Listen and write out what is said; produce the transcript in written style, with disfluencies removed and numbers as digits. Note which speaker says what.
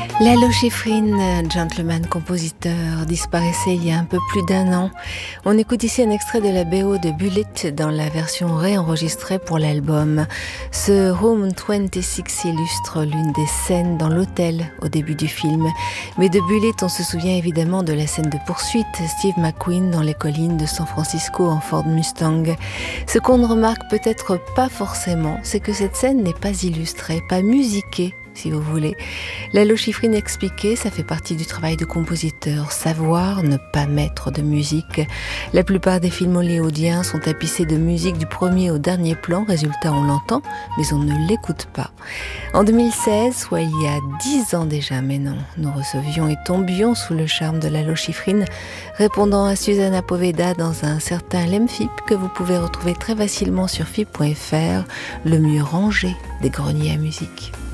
Speaker 1: Lalo Schifrin, gentleman compositeur, disparaissait il y a un peu plus d'un an. On écoute ici un extrait de la BO de Bullet dans la version réenregistrée pour l'album. Ce Room 26 illustre l'une des scènes dans l'hôtel au début du film. Mais de Bullet, on se souvient évidemment de la scène de poursuite, Steve McQueen dans les collines de San Francisco en Ford Mustang. Ce qu'on ne remarque peut-être pas forcément, c'est que cette scène n'est pas illustrée, pas musiquée, si vous voulez. Lalo Schifrin expliquait, ça fait partie du travail de compositeur, savoir ne pas mettre de musique. La plupart des films hollywoodiens sont tapissés de musique du premier au dernier plan, résultat on l'entend, mais on ne l'écoute pas. En 2016, soit il y a 10 ans déjà, mais non, nous recevions et tombions sous le charme de Lalo Schifrin, répondant à Susanna Poveda dans un certain Lemfip que vous pouvez retrouver très facilement sur fip.fr, le mieux rangé des greniers à musique.